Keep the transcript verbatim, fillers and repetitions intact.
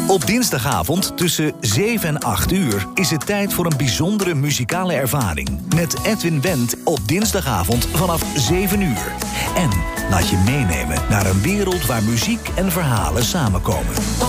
Op dinsdagavond tussen zeven en acht uur is het tijd voor een bijzondere muzikale ervaring. Met Edwin Wendt op dinsdagavond vanaf zeven uur. En laat je meenemen naar een wereld waar muziek en verhalen samenkomen.